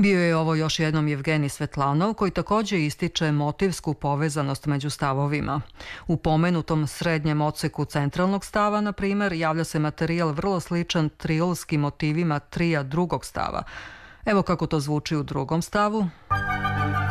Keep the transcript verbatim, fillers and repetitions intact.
Bio je ovo još jednom Jevgenij Svetlanov, koji također ističe motivsku povezanost među stavovima. U pomenutom srednjem odseku centralnog stava, na primjer, javlja se materijal vrlo sličan triolskim motivima trija drugog stava. Evo kako to zvuči u drugom stavu.